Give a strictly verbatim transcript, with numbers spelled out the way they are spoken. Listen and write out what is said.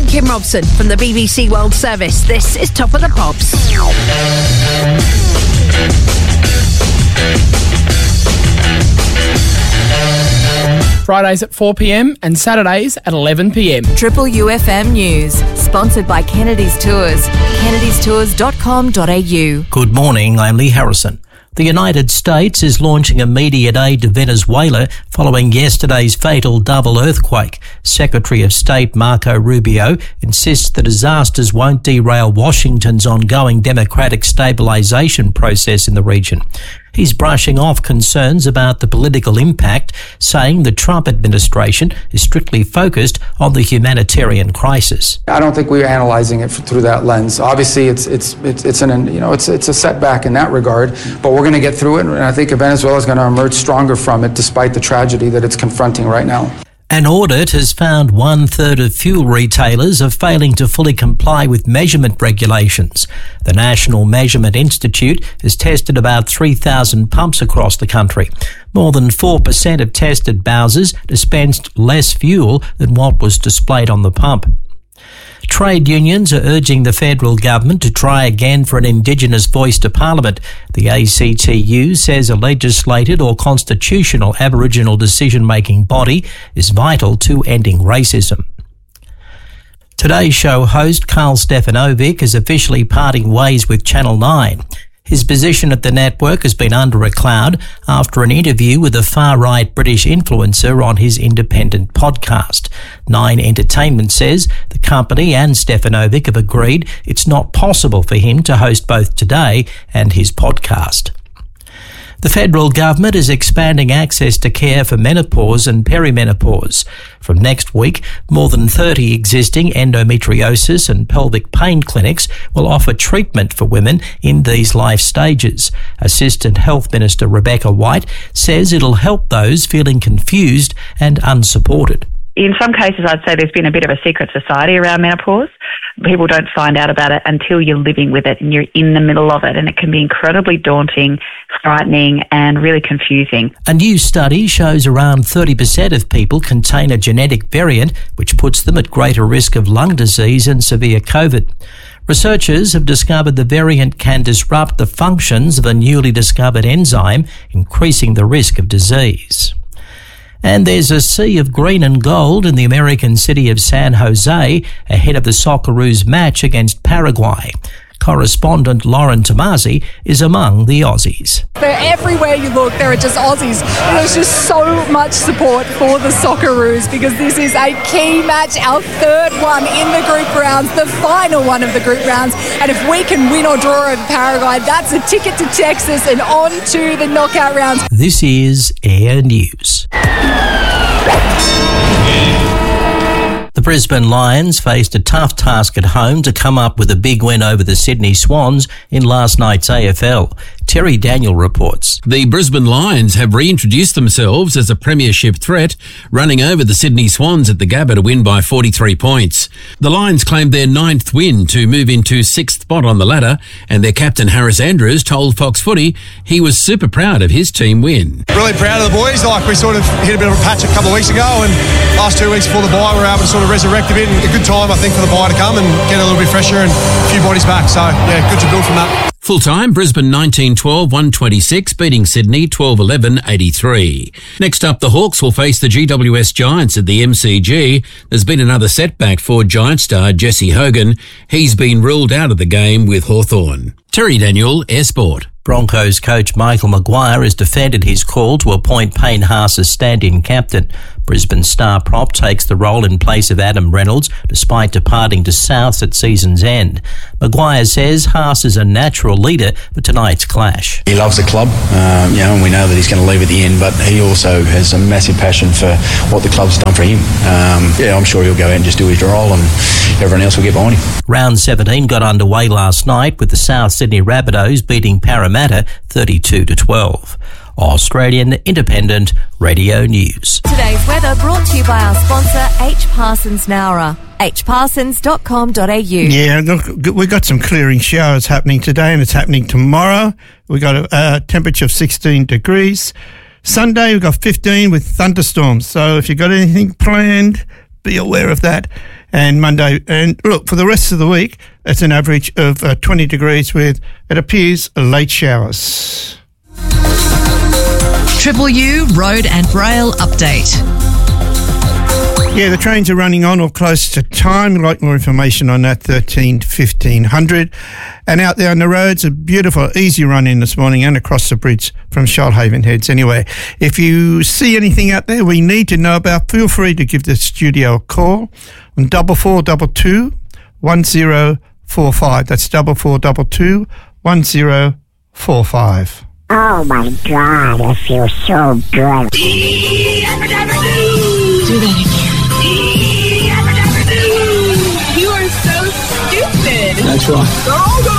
Kim Robson from the B B C World Service. This is Top of the Pops. Fridays at four p.m. and Saturdays at eleven p.m. Triple U F M News, sponsored by Kennedy's Tours. kennedys tours dot com dot a u. Good morning, I'm Lee Harrison. The United States is launching immediate aid to Venezuela following yesterday's fatal double earthquake. Secretary of State Marco Rubio insists the disasters won't derail Washington's ongoing democratic stabilisation process in the region. He's brushing off concerns about the political impact, saying the Trump administration is strictly focused on the humanitarian crisis. I don't think we're analyzing it through that lens. Obviously, it's it's it's, it's an you know it's it's a setback in that regard, but we're going to get through it, and I think Venezuela is going to emerge stronger from it, despite the tragedy that it's confronting right now. An audit has found one-third of fuel retailers are failing to fully comply with measurement regulations. The National Measurement Institute has tested about three thousand pumps across the country. More than four percent of tested Bowsers dispensed less fuel than what was displayed on the pump. Trade unions are urging the federal government to try again for an Indigenous voice to Parliament. The A C T U says a legislated or constitutional Aboriginal decision-making body is vital to ending racism. Today's show host Carl Stefanovic is officially parting ways with Channel nine. His position at the network has been under a cloud after an interview with a far-right British influencer on his independent podcast. Nine Entertainment says the company and Stefanovic have agreed it's not possible for him to host both Today and his podcast. The federal government is expanding access to care for menopause and perimenopause. From next week, more than thirty existing endometriosis and pelvic pain clinics will offer treatment for women in these life stages. Assistant Health Minister Rebecca White says it'll help those feeling confused and unsupported. In some cases, I'd say there's been a bit of a secret society around menopause. People don't find out about it until you're living with it and you're in the middle of it, and it can be incredibly daunting, frightening, and really confusing. A new study shows around thirty percent of people contain a genetic variant which puts them at greater risk of lung disease and severe COVID. Researchers have discovered the variant can disrupt the functions of a newly discovered enzyme, increasing the risk of disease. And there's a sea of green and gold in the American city of San Jose ahead of the Socceroos match against Paraguay. Correspondent Lauren Tomasi is among the Aussies. They're everywhere you look, there are just Aussies. There's just so much support for the Socceroos because this is a key match, our third one in the group rounds, the final one of the group rounds. And if we can win or draw over Paraguay, that's a ticket to Texas and on to the knockout rounds. This is Air News. The Brisbane Lions faced a tough task at home to come up with a big win over the Sydney Swans in last night's A F L. Terry Daniel reports. The Brisbane Lions have reintroduced themselves as a premiership threat, running over the Sydney Swans at the Gabba to win by forty-three points. The Lions claimed their ninth win to move into sixth spot on the ladder, and their captain Harris Andrews told Fox Footy he was super proud of his team win. Really proud of the boys. Like we sort of hit a bit of a patch a couple of weeks ago, and last two weeks before the bye we were able to sort of resurrect a bit. And a good time, I think, for the bye to come and get a little bit fresher and a few bodies back. So, yeah, good to build from that. Full-time, Brisbane nineteen twelve, one twenty-six, beating Sydney twelve eleven, eighty-three. Next up, the Hawks will face the G W S Giants at the M C G. There's been another setback for Giant star Jesse Hogan. He's been ruled out of the game with Hawthorn. Terry Daniel, Air Sport. Broncos coach Michael Maguire has defended his call to appoint Payne Haas as stand-in captain. Brisbane star prop takes the role in place of Adam Reynolds, despite departing to Souths at season's end. Maguire says Haas is a natural leader for tonight's clash. He loves the club, um, you know, and we know that he's going to leave at the end, but he also has a massive passion for what the club's done for him. Um, yeah, I'm sure he'll go out and just do his role, and everyone else will get behind him. Round seventeen got underway last night with the South Sydney Rabbitohs beating Parramatta thirty-two to twelve. Australian Independent Radio News. Today's weather brought to you by our sponsor, H. Parsons Nowra. h parsons dot com dot a u. Yeah, look, we've got some clearing showers happening today and it's happening tomorrow. We've got a, a temperature of sixteen degrees. Sunday, we've got fifteen with thunderstorms. So if you've got anything planned, be aware of that. And Monday, and look, for the rest of the week, it's an average of uh, twenty degrees with, it appears, late showers. Triple U Road and Rail Update. Yeah, the trains are running on or close to time. We'd like more information on that, thirteen fifteen hundred. And out there on the roads, a beautiful, easy run in this morning and across the bridge from Shoalhaven Heads. Anyway, if you see anything out there we need to know about, feel free to give the studio a call on double four double two one zero four five. That's double four double two one zero four five. Oh my God, I feel so good. Do that again. You are so stupid. That's right. Go, go.